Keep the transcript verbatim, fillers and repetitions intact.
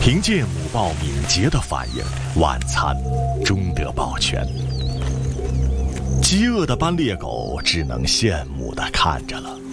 凭借母豹敏捷的反应，晚餐终得保全。饥饿的斑鬣狗只能羡慕地看着了。